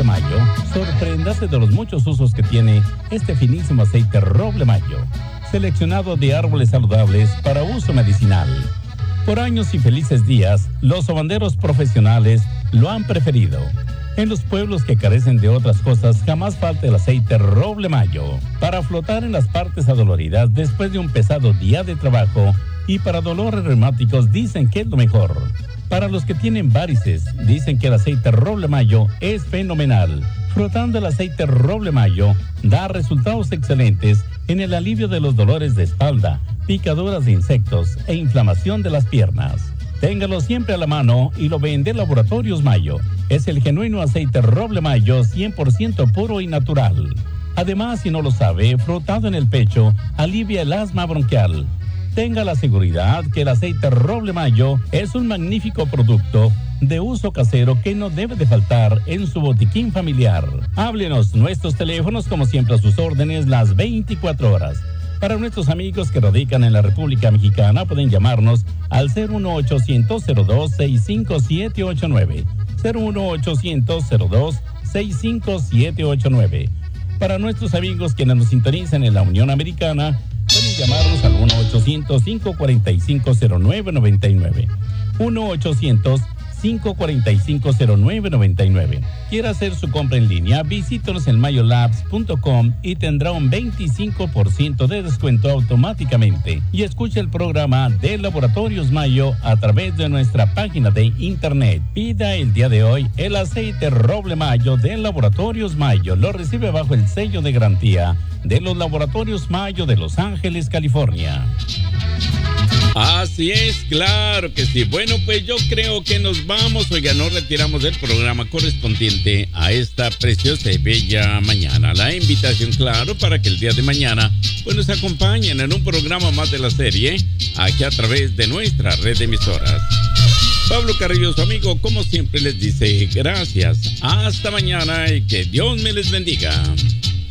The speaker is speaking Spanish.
Mayo, sorpréndase de los muchos usos que tiene este finísimo aceite Roble Mayo, seleccionado de árboles saludables para uso medicinal. Por años y felices días, los sobanderos profesionales lo han preferido. En los pueblos que carecen de otras cosas, jamás falta el aceite Roble Mayo para flotar en las partes adoloridas después de un pesado día de trabajo, y para dolores reumáticos dicen que es lo mejor. Para los que tienen varices, dicen que el aceite Roble Mayo es fenomenal. Frotando el aceite Roble Mayo da resultados excelentes en el alivio de los dolores de espalda, picaduras de insectos e inflamación de las piernas. Téngalo siempre a la mano y lo vende Laboratorios Mayo. Es el genuino aceite Roble Mayo 100% puro y natural. Además, si no lo sabe, frotado en el pecho alivia el asma bronquial. Tenga la seguridad que el aceite Roble Mayo es un magnífico producto de uso casero que no debe de faltar en su botiquín familiar. Háblenos, nuestros teléfonos como siempre a sus órdenes las 24 horas. Para nuestros amigos que radican en la República Mexicana pueden llamarnos al 01800-02-65789. 01800-02-65789. Para nuestros amigos quienes nos sintonizan en la Unión Americana, pueden llamarnos al 1-800-545-0999. 1-800-545-0999. Quiere hacer su compra en línea, visítenos en mayolabs.com y tendrá un 25% de descuento automáticamente. Y escuche el programa de Laboratorios Mayo a través de nuestra página de internet. Pida el día de hoy el aceite Roble Mayo de Laboratorios Mayo. Lo recibe bajo el sello de garantía de los Laboratorios Mayo de Los Ángeles, California. Así es, claro que sí. Bueno, pues yo creo que nos vamos. Oiga, nos retiramos del programa correspondiente a esta preciosa y bella mañana. La invitación, claro, para que el día de mañana pues nos acompañen en un programa más de la serie, aquí a través de nuestra red de emisoras. Pablo Carrillo, su amigo, como siempre les dice, gracias. Hasta mañana y que Dios me les bendiga.